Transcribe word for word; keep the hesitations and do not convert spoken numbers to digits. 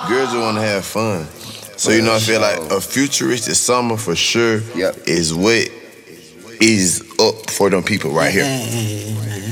Girls just want to have fun. So, you know, I feel like a futuristic summer for sure Yep. is what is up for them people right here.